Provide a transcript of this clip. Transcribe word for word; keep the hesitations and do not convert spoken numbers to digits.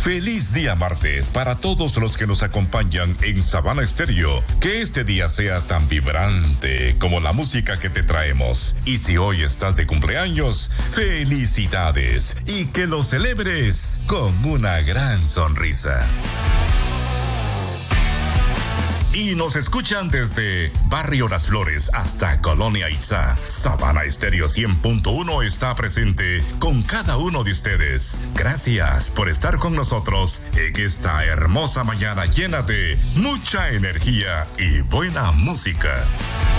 Feliz día martes para todos los que nos acompañan en Sabana Estéreo. Que este día sea tan vibrante como la música que te traemos. Y si hoy estás de cumpleaños, felicidades y que lo celebres con una gran sonrisa. Y nos escuchan desde Barrio Las Flores hasta Colonia Itzá. Sabana Estéreo cien punto uno está presente con cada uno de ustedes. Gracias por estar con nosotros en esta hermosa mañana llena de mucha energía y buena música.